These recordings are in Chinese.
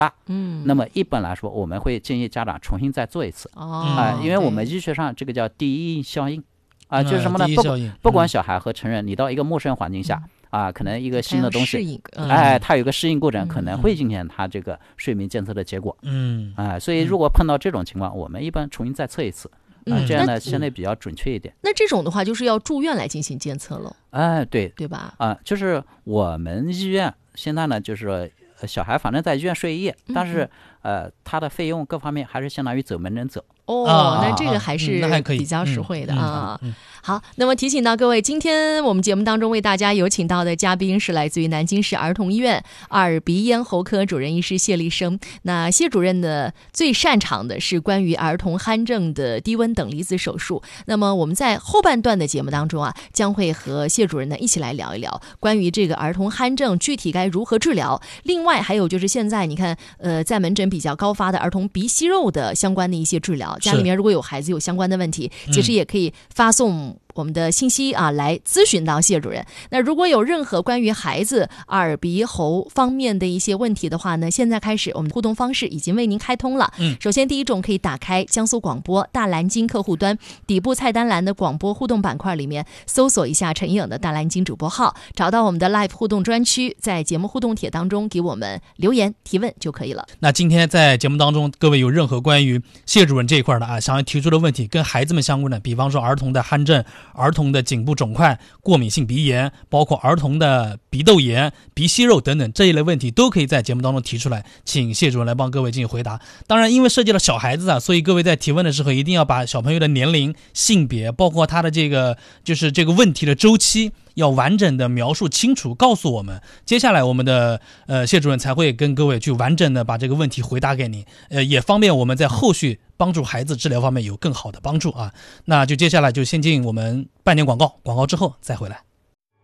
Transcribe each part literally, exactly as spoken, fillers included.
大，嗯，那么一般来说我们会建议家长重新再做一次啊、呃，因为我们医学上这个叫第一印效应啊、呃，就是什么呢？不不管小孩和成人，你到一个陌生环境下。嗯啊，可能一个新的东西，嗯、哎，它有个适应过程，可能会影响它这个睡眠监测的结果。嗯，啊，所以如果碰到这种情况，我们一般重新再测一次，啊，这样呢相对比较准确一点。 那这种的话，就是要住院来进行监测了。 哎，对， 对吧？ 啊，就是我们医院现在呢，就是说小孩反正在医院睡一夜，但是呃，他的费用各方面还是相当于走门诊走。 哦，那这个还是比较实惠的啊。好，那么提醒到各位，今天我们节目当中为大家有请到的嘉宾是来自于南京市儿童医院耳鼻咽喉科主任医师谢立生。那谢主任呢，最擅长的是关于儿童鼾症的低温等离子手术。那么我们在后半段的节目当中啊，将会和谢主任呢一起来聊一聊关于这个儿童鼾症具体该如何治疗。另外还有就是现在你看，呃，在门诊比较高发的儿童鼻息肉的相关的一些治疗，家里面如果有孩子有相关的问题，其实也可以发送我们的信息啊，来咨询到谢主任。那如果有任何关于孩子耳鼻喉方面的一些问题的话呢，现在开始我们互动方式已经为您开通了。嗯，首先第一种可以打开江苏广播大蓝鲸客户端底部菜单栏的广播互动板块里面，搜索一下陈颖的大蓝鲸主播号，找到我们的 Live 互动专区，在节目互动帖当中给我们留言提问就可以了。 那今天在节目当中，各位有任何关于谢主任这一块的啊，想要提出的问题，跟孩子们相关的，比方说儿童的鼾症、儿童的颈部肿块、过敏性鼻炎，包括儿童的鼻窦炎、鼻息肉等等这一类问题，都可以在节目当中提出来，请谢主任来帮各位进行回答。当然因为涉及了小孩子啊，所以各位在提问的时候一定要把小朋友的年龄、性别，包括他的这个就是这个问题的周期要完整的描述清楚告诉我们，接下来我们的呃谢主任才会跟各位去完整的把这个问题回答给你，呃也方便我们在后续帮助孩子治疗方面有更好的帮助啊。那就接下来就先进我们半年广告，广告之后再回来。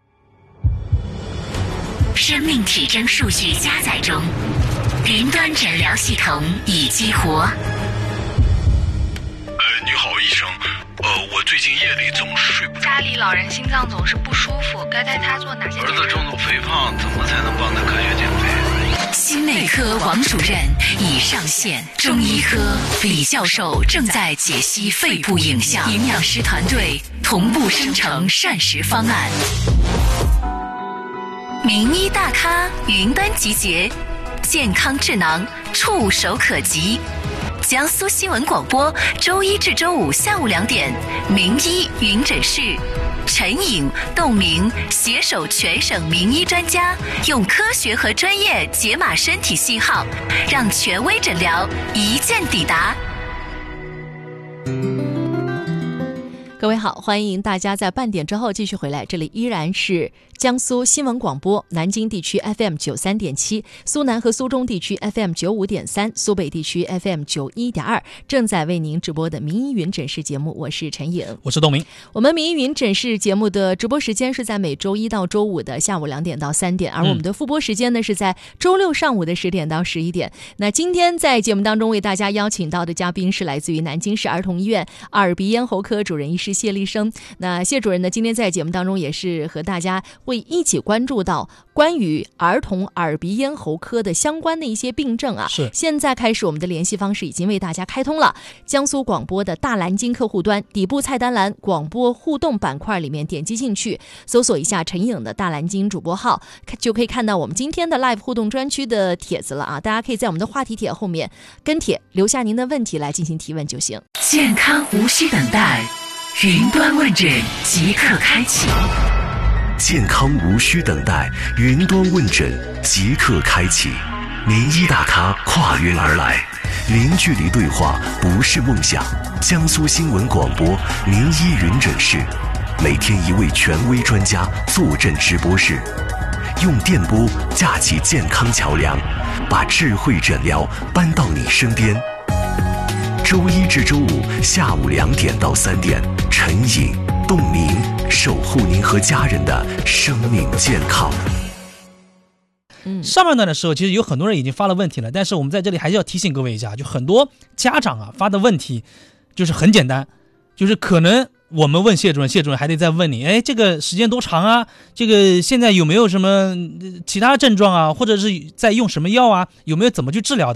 生命体征数据加载中，云端诊疗系统已激活。 呃，你好，医生。呃，我最近夜里总是睡不着。 家里老人心脏总是不舒服，该带他做哪些？ 儿子重度肥胖，怎么才能帮他科学减肥？ 心内科王主任已上线，中医科李教授正在解析肺部影像，营养师团队同步生成膳食方案。名医大咖云端集结，健康智囊触手可及。江苏新闻广播周一至周五下午两点，名医云诊室，陈颖、窦明携手全省名医专家，用科学和专业解码身体信号，让权威诊疗一键抵达。 各位好，欢迎大家在半点之后继续回来，这里依然是江苏新闻广播南京地区 F M 九十三点七， 苏南和苏中地区 F M 九十五点三， 苏北地区 F M 九十一点二， 正在为您直播的名医云诊室节目，我是陈颖， 我是窦明。 我们名医云诊室节目的直播时间是在每周一到周五的下午两点到三点，而我们的复播时间呢是在周六上午的十点到十一点。那今天在节目当中为大家邀请到的嘉宾是来自于南京市儿童医院耳鼻咽喉科主任医师谢立生。那谢主任呢，今天在节目当中也是和大家会一起关注到关于儿童耳鼻咽喉科的相关的一些病症啊。 是。 现在开始我们的联系方式已经为大家开通了，江苏广播的大蓝鲸客户端底部菜单栏广播互动板块里面点击进去，搜索一下陈颖的大蓝鲸主播号，就可以看到我们今天的 live 互动专区的帖子了啊。大家可以在我们的话题帖后面跟帖留下您的问题来进行提问就行。 健康无需等待，云端问诊即刻开启。 健康无需等待，云端问诊即刻开启。名医大咖跨云而来，零距离对话不是梦想。江苏新闻广播名医云诊室，每天一位权威专家坐镇直播室，用电波架起健康桥梁，把智慧诊疗搬到你身边。周一至周五下午两点到三点，陈颖、窦明守护您和家人的生命健康。 上半段的时候其实有很多人已经发了问题了，但是我们在这里还是要提醒各位一下，就很多家长啊发的问题就是很简单，就是可能我们问谢主任，谢主任还得再问你，哎，这个时间多长啊？这个现在有没有什么其他症状啊？或者是在用什么药啊？有没有怎么去治疗的？